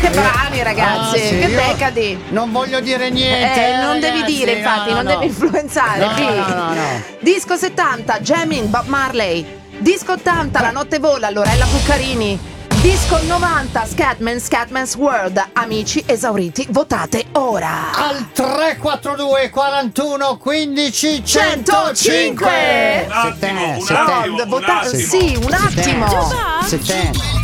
brani, ragazzi. Sì, Che io decadi. Non voglio dire niente. Non devi ragazzi, dire, infatti, no, non no. devi influenzare. No, P. no. Disco 70, Jamming, Bob Marley. Disco 80, La notte vola, Lorella Cuccarini. Disco 90, Scatman's World. Amici esauriti, votate ora. Al 342 41 15 105. Un attimo. Sì, un attimo. Sì, un attimo. Se te.